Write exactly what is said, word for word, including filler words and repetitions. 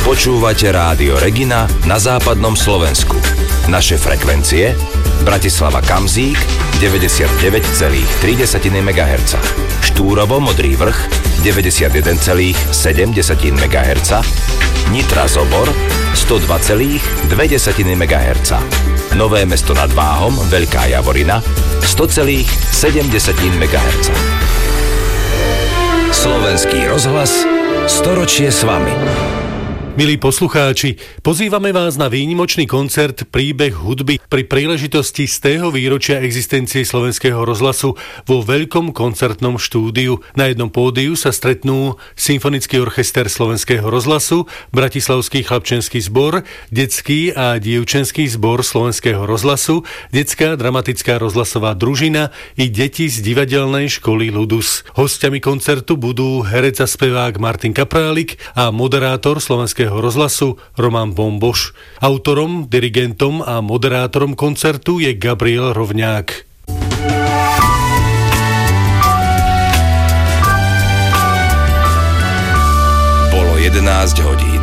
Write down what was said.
Počúvate Rádio Regina na západnom Slovensku. Naše frekvencie: Bratislava Kamzík deväťdesiatdeväť celá tri megahertza, Štúrovo Modrý Vrch deväťdesiatjeden celá sedem megahertza, Nitra Zobor stodva celá dve megahertza, Nové Mesto nad Váhom Veľká Javorina sto celá sedem megahertza. Slovenský rozhlas, storočie s vami. Milí poslucháči, pozývame vás na výnimočný koncert Príbeh hudby pri príležitosti stého výročia existencie Slovenského rozhlasu vo veľkom koncertnom štúdiu. Na jednom pódiu sa stretnú Symfonický orchester Slovenského rozhlasu, Bratislavský chlapčenský zbor, Detský a dievčenský zbor Slovenského rozhlasu, Detská dramatická rozhlasová družina i deti z divadelnej školy Ludus. Hostiami koncertu budú herec a spevák Martin Kaprálik a moderátor Slovenského rozhlasu Roman Bomboš. Autorom, dirigentom a moderátorom koncertu je Gabriel Rovňák. Bolo jedenásť hodín.